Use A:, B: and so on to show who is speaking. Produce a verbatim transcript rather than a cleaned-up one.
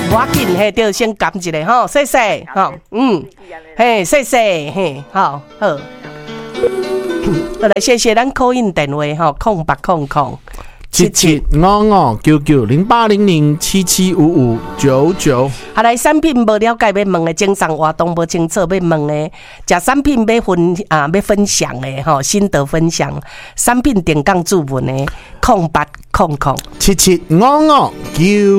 A: 无要紧，嘿，就先撳一下吼，謝謝，吼，嗯，嘿，謝謝，嘿，好，好，好來，謝謝咱 call in 電話吼，空八空空
B: 七七五五九九零八零零七七五五九九。
A: 好來，產品無了解要問的，精神活動無清楚要問的，食產品要分啊要分享的吼，心得分享，產品定崗注文的，空八空空
B: 七七五五九。